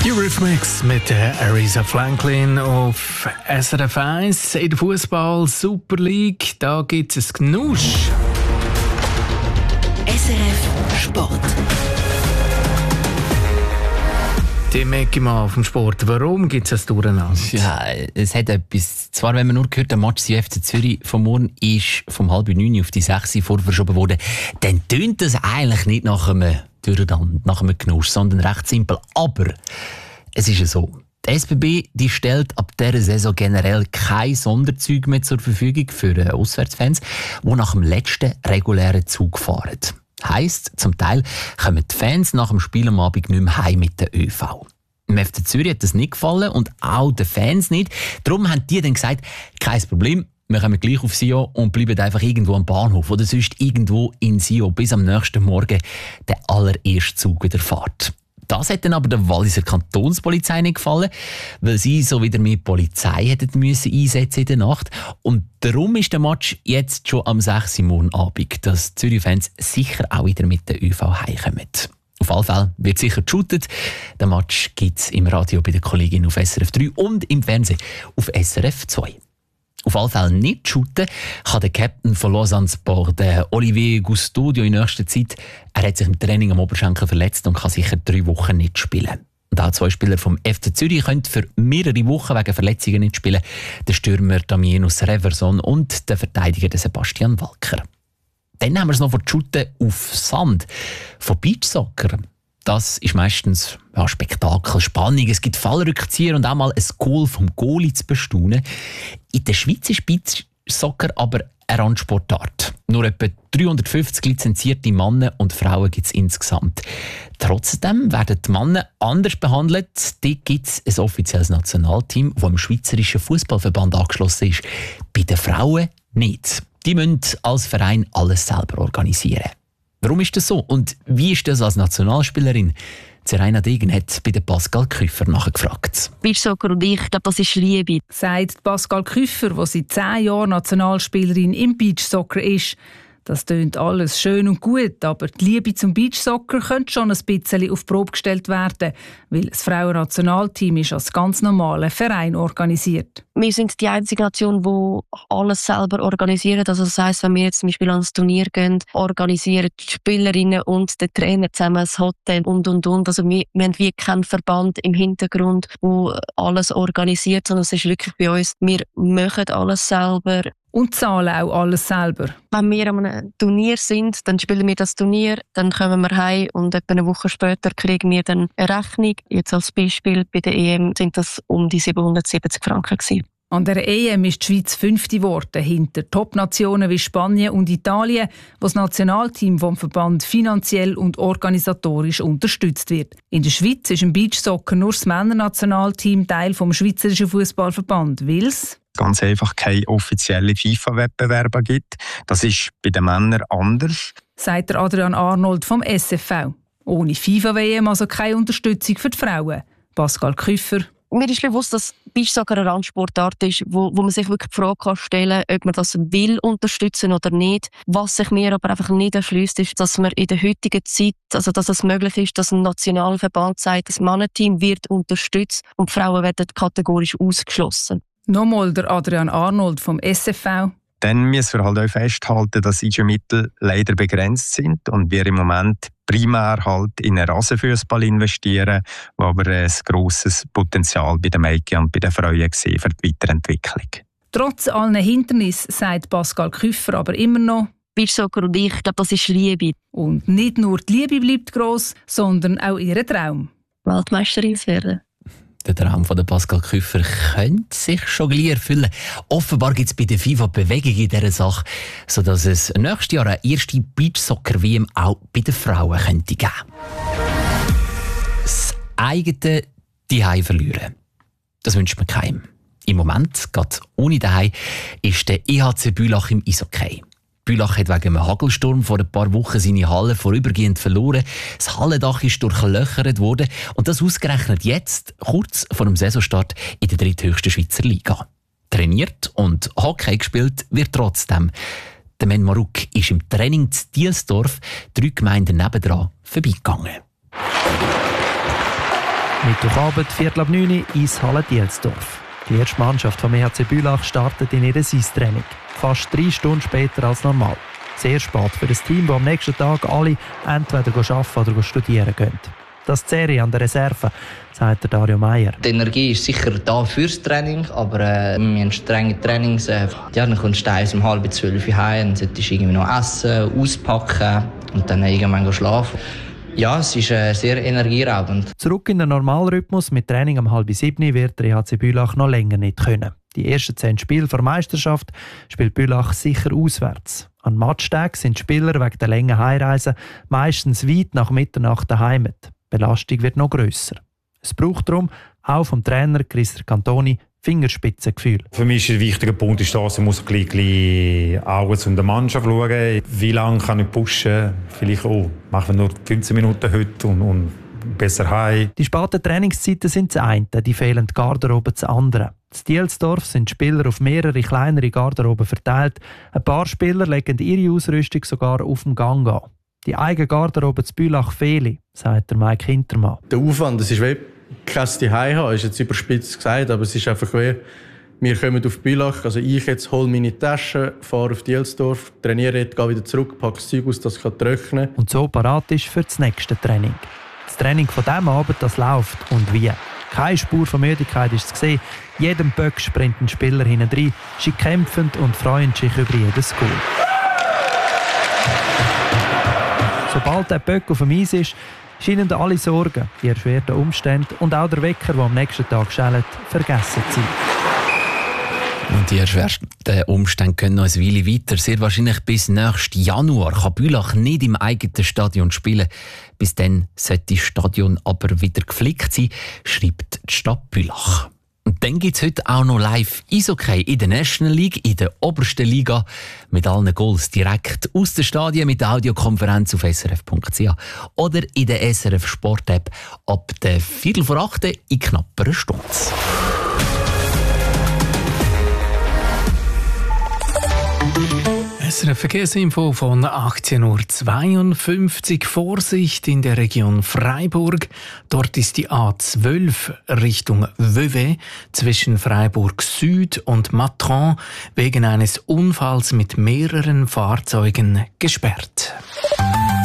Eurythmics mit Aretha Franklin auf SRF 1 in der Fußball Super League. Da gibt es Gnusch. SRF Sport. Die merke ich mal auf dem Sport. Warum gibt es ein Durcheinander? Ja, es hat etwas. Zwar, wenn man nur gehört, der Match FC Zürich von morgen ist vom 8:30 auf die 6 vorverschoben worden, dann tönt das eigentlich nicht nach einem Durcheinander, nach einem Genusch, sondern recht simpel. Aber es ist ja so. Die SBB die stellt ab dieser Saison generell kein Sonderzug mehr zur Verfügung für Auswärtsfans, die nach dem letzten regulären Zug fahren. Heisst, zum Teil kommen die Fans nach dem Spiel am Abend nicht mehr heim mit der ÖV. Im FC Zürich hat das nicht gefallen und auch den Fans nicht. Darum haben die dann gesagt, kein Problem, wir kommen gleich auf Sion und bleiben einfach irgendwo am Bahnhof oder sonst irgendwo in Sion, bis am nächsten Morgen der allererste Zug wieder fährt. Das hat dann aber der Walliser Kantonspolizei nicht gefallen, weil sie so wieder mehr Polizei hätten müssen einsetzen in der Nacht. Und darum ist der Match jetzt schon am 6. Uhr morgen Abend, dass die Zürich-Fans sicher auch wieder mit der ÖV heimkommen. Auf alle Fälle wird sicher geshootet. Den Match gibt es im Radio bei der Kollegin auf SRF 3 und im Fernsehen auf SRF 2. Auf alle Fälle nicht shooten kann der Captain von Lausanne Sport, Olivier Gustodio, in nächster Zeit. Er hat sich im Training am Oberschenkel verletzt und kann sicher 3 Wochen nicht spielen. Und auch 2 Spieler vom FC Zürich können für mehrere Wochen wegen Verletzungen nicht spielen. Der Stürmer Damienus Reverson und der Verteidiger Sebastian Walker. Dann haben wir es noch von Shooten auf Sand, von Beachsoccer. Das ist meistens Spektakel, Spannung. Es gibt Fallrückzieher und auch mal ein Goal vom Goalie zu bestaunen. In der Schweiz ist Beachsoccer aber eine Randsportart. Nur etwa 350 lizenzierte Männer und Frauen gibt es insgesamt. Trotzdem werden die Männer anders behandelt. Dort gibt es ein offizielles Nationalteam, das im Schweizerischen Fußballverband angeschlossen ist. Bei den Frauen nicht. Die müssen als Verein alles selber organisieren. Warum ist das so? Und wie ist das als Nationalspielerin? Zeraina Degen hat bei Pascal Küffer nachgefragt. Beachsoccer und ich glaube, das ist Liebe. Sagt Pascal Küffer, die seit 10 Jahren Nationalspielerin im Beachsoccer ist. Das tönt alles schön und gut, aber die Liebe zum Beachsoccer könnte schon ein bisschen auf die Probe gestellt werden, weil das Frauennationalteam ist als ganz normaler Verein organisiert. Wir sind die einzige Nation, die alles selber organisiert. Also das heisst, wenn wir jetzt zum Beispiel ans Turnier gehen, organisieren die Spielerinnen und der Trainer zusammen das Hotel und. Also wir haben wie keinen Verband im Hintergrund, der alles organisiert, sondern es ist wirklich bei uns, wir machen alles selber. Und zahlen auch alles selber. Wenn wir an einem Turnier sind, dann spielen wir das Turnier, dann kommen wir heim und etwa eine Woche später kriegen wir dann eine Rechnung. Jetzt als Beispiel bei der EM sind das um die 770 Franken gewesen. An der EM ist die Schweiz 5. geworden, hinter Top-Nationen wie Spanien und Italien, wo das Nationalteam vom Verband finanziell und organisatorisch unterstützt wird. In der Schweiz ist im Beachsoccer nur das Männernationalteam Teil vom Schweizerischen Fußballverband, weil es ganz einfach keine offiziellen FIFA-Wettbewerbe gibt. Das ist bei den Männern anders. Sagt der Adrian Arnold vom SFV. Ohne FIFA-WM also keine Unterstützung für die Frauen. Pascal Küffer. Mir ist bewusst, dass Beachsoccer eine Randsportart ist, wo man sich wirklich die Frage stellen kann, ob man das will unterstützen oder nicht. Was sich mir aber einfach nicht erschließt, ist, dass man in der heutigen Zeit, also dass es möglich ist, dass ein Nationalverband sagt, das Mannenteam wird unterstützt und die Frauen werden kategorisch ausgeschlossen. Nochmal der Adrian Arnold vom SFV. Dann müssen wir halt auch festhalten, dass unsere Mittel leider begrenzt sind und wir im Moment primär halt in den Rasenfußball investieren, wo aber ein grosses Potenzial bei den Mädchen und bei den Frauen sehen für die Weiterentwicklung. Trotz allen Hindernissen sagt Pascal Küffer aber immer noch, Beachsoccer und ich glaube, das ist Liebe. Und nicht nur die Liebe bleibt gross, sondern auch ihr Traum. Weltmeisterin zu werden. Der Traum von Pascal Küffer könnte sich schon gleich erfüllen. Offenbar gibt es bei der FIFA Bewegung in dieser Sache, sodass es nächstes Jahr eine erste Beachsoccer-WM auch bei den Frauen könnte geben. Das eigene Zuhause verlieren. Das wünscht man keinem. Im Moment, gerade ohne Zuhause, ist der EHC Bülach im Eishockey. Bülach hat wegen einem Hagelsturm vor ein paar Wochen seine Halle vorübergehend verloren. Das Hallendach ist durchlöchert worden und das ausgerechnet jetzt, kurz vor dem Saisonstart in der dritthöchsten Schweizer Liga. Trainiert und Hockey gespielt wird trotzdem. Der Men Maruk ist im Training zu Dielsdorf, 3 Gemeinden nebendran, vorbeigegangen. Mittwochabend, 8:45 Eishalle Dielsdorf. Die erste Mannschaft vom EHC Bülach startet in ihr Eistraining. Fast 3 Stunden später als normal. Sehr spät für ein Team, das am nächsten Tag alle entweder arbeiten oder studieren gehen. Das Serie an der Reserve, sagt der Dario Meier. Die Energie ist sicher da fürs Training, aber wir haben strenge Trainings. Dann kommst du um 11:30 heim, dann solltest du irgendwie noch essen, auspacken und dann irgendwann schlafen. Ja, es ist sehr energieraubend. Zurück in den Normalrhythmus mit Training um 6:30 wird der EHC Bülach noch länger nicht können. Die ersten 10 Spiele der Meisterschaft spielt Bülach sicher auswärts. An Matchtagen sind die Spieler wegen der langen Heimreise meistens weit nach Mitternacht daheim. Die Belastung wird noch grösser. Es braucht darum, auch vom Trainer Christer Cantoni, Fingerspitzengefühl. Für mich ist ein wichtiger Punkt, dass man ein bisschen Augen zu der Mannschaft schauen. Wie lange kann ich pushen? Vielleicht machen wir nur 15 Minuten heute und besser heim. Die späten Trainingszeiten sind das eine, die fehlende Garderobe das andere. In Dielsdorf sind die Spieler auf mehrere kleinere Garderoben verteilt. Ein paar Spieler legen ihre Ausrüstung sogar auf dem Gang an. Die eigene Garderobe zu Bülach fehle, sagt der Mike Hintermann. Der Aufwand, das ist wie kein Zuhause haben, ist jetzt überspitzt gesagt, aber es ist einfach wie, wir kommen auf Bülach, also ich jetzt hole meine Tasche, fahre auf Dielsdorf, trainiere jetzt, gehe wieder zurück, packe das Zeug aus, dass ich trocknen kann. Und so parat ist für das nächste Training. Das Training von diesem Abend, das läuft und wie. Keine Spur von Müdigkeit ist zu sehen. Jedem Böck sprinten Spieler hinein, sie kämpfen und freuen sich über jedes Goal. Sobald der Böck auf dem Eis ist, scheinen alle Sorgen, die erschwerten Umstände und auch der Wecker, der am nächsten Tag schellt, vergessen zu sein. Und die erschwerten Umstände gehen noch eine Weile weiter. Sehr wahrscheinlich bis nächsten Januar kann Bülach nicht im eigenen Stadion spielen. Bis dann sollte das Stadion aber wieder geflickt sein, schreibt die Stadt Bülach. Und dann gibt es heute auch noch live Eishockey in der National League, in der obersten Liga, mit allen Goals direkt aus den Stadien mit der Audiokonferenz auf srf.ch oder in der SRF Sport App ab der 7:45 in knapp einer Stunde. SRF Verkehrsinfo von 18:52 Uhr. Vorsicht in der Region Freiburg. Dort ist die A12 Richtung Vevey zwischen Freiburg Süd und Matran wegen eines Unfalls mit mehreren Fahrzeugen gesperrt.